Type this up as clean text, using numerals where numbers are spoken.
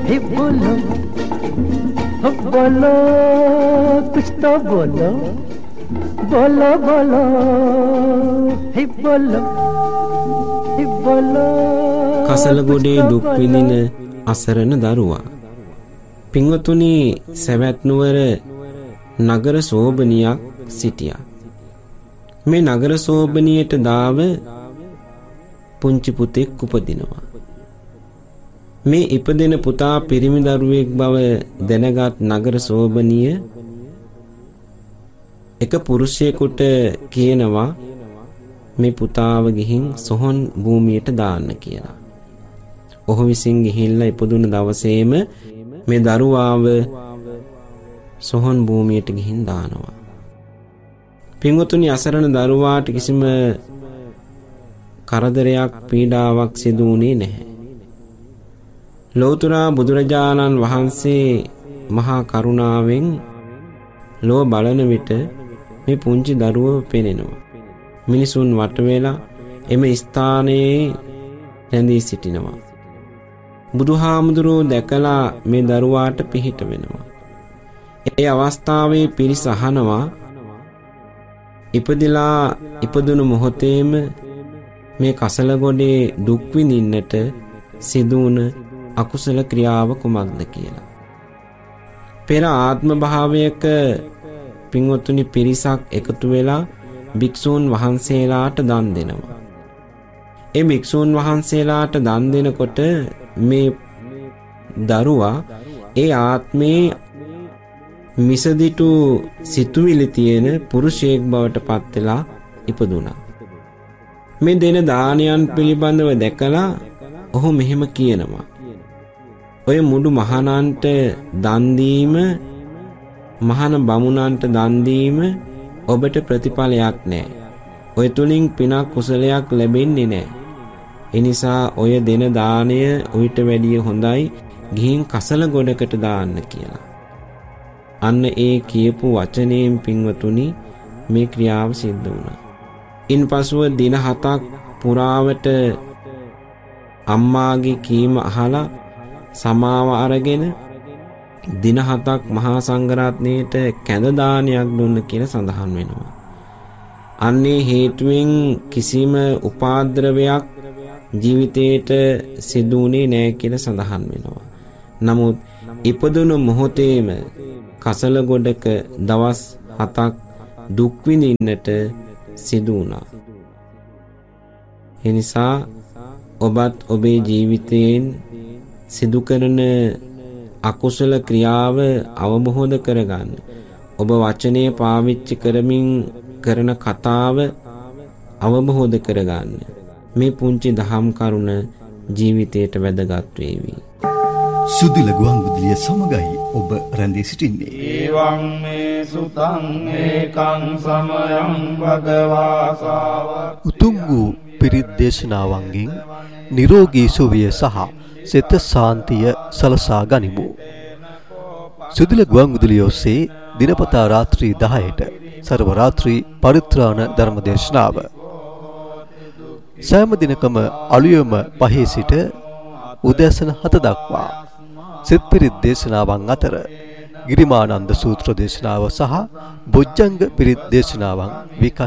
हे बोलो हो बोलो कुछ तो बोलो बोलो बोलो हे बोलो කසලගොඩේ දුක් විඳින අසරණ දරුවා. පින්වතුනි, සවැත් නුවර නගර සෝබනියක් සිටියා. මේ නගර සෝබනියට දාව පුංචි පුතෙක් උපදිනවා. මේ ඉපදෙන පුතා පිරිමි දරුවෙක් බව දැනගත් නගර සෝබනිය එක පුරුෂයෙකුට කියනවා මේ පුතාව ගිහින් සොහොන් භූමියට දාන්න කියලා. ඔහු විසින් ගිහිල්ලා ඉපදුන දවසේම මේ දරුවාව සොහොන් භූමියට ගිහින් දානවා. පින්වතුනි, අසරණ දරුවාට කිසිම කරදරයක් පීඩාවක් සිදු වුණේ නැහැ. ලෞතර බුදුරජාණන් වහන්සේ මහා කරුණාවෙන් ලෝ බලන විට මේ පුංචි දරුවව පෙනෙනවා. මිනිසුන් වට වෙලා එම ස්ථානයේ රැඳී සිටිනවා. බුදුහාමුදුරුවෝ දැකලා මේ දරුවාට පිහිට වෙනවා. ඒ අවස්ථාවේ පිරිස අහනවා, ඉපදිලා ඉපදුණු මොහොතේම මේ කසලගොඩේ දුක් විඳින්නට සිදුවුණ අකුසල ක්‍රියාව කුමක්ද කියලා. පෙර ආත්ම භාවයක පින්වත්තුනි පිරිසක් එකතු වෙලා භික්ෂූන් වහන්සේලාට දන් දෙනවා. ඒ භික්ෂූන් වහන්සේලාට දන් දෙනකොට මේ දරුවා ඒ ආත්මේ මිසදිටු සිතුවිලි තියෙන පුරුෂයෙක් බවට පත් වෙලා ඉපදුණා. මේ දෙන දානයන් පිළිබඳව දැකලා ඔහු මෙහෙම කියනවා, ඔය මුඩු මහණන්ට දන් දීම, මහාන බමුණන්ට දන් දීම ඔබට ප්‍රතිඵලයක් නැහැ. ඔය තුලින් පිනක් කුසලයක් ලැබෙන්නේ නැහැ. ඒ නිසා ඔය දෙන දාණය උවිත වැඩිය හොඳයි ගිහින් කසල ගොඩකට දාන්න කියලා. අන්න ඒ කියපු වචනයෙන් පින්වතුනි මේ ක්‍රියාව සිද්ධ වුණා. ඉන්පසුව දින 7ක් පුරාවට අම්මාගේ කීම අහලා සමාව අරගෙන දින 7ක් මහා සංඝරත්නයට කැඳ දානයක් දුන්න කියලා සඳහන් වෙනවා. අන්නේ හේතුවෙන් කිසිම උපාද්‍රවයක් ජීවිතේට සිදුුනේ නැහැ කියලා සඳහන් වෙනවා. නමුත් ඉපදුණු මොහොතේම කසල ගොඩක දවස් 7ක් දුක් විඳින්නට සිදු වුණා. ඒ නිසා ඔබත් ඔබේ ජීවිතයෙන් සිදු කරන අකුසල ක්‍රියාව අවබෝධ කරගන්න. ඔබ වචනේ පාවිච්චි කරමින් කරන කතාව අවබෝධ කරගන්න. මේ පුංචි දහම් කරුණ ජීවිතයට වැදගත් වේවි. සුදිල ගුවන්විදුලිය සමගයි ඔබ රැඳී සිටින්නේ. ඒවං මේ සුතං ඒකං සමයං භගවාසාව. උතුම් වූ පිරිත් දේශනාවන්ගෙන් නිරෝගී සුවය සහ සිත සාන්තිය සලසා ගනිමු. සුදිල ගුවන්විදුලිය ඔස්සේ දිනපතා රාත්‍රී 10ට සර්ව රාත්‍රී පරිත්‍රාණ ධර්ම දේශනාව. සෑම දිනකම අලුයම 5 සිට උදෑසන 7 දක්වා සිත් පිරිත් දේශනාවන් අතර ගිරිමානන්ද සූත්‍ර දේශනාව සහ බොජ්ජංග පිරිත් දේශනාවන් විකාශ